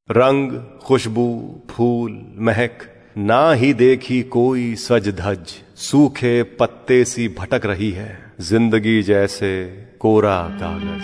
रंग, खुशबू, फूल, महक, ना ही देखी कोई सज धज, सूखे पत्ते सी भटक रही है जिंदगी जैसे कोरा कागज।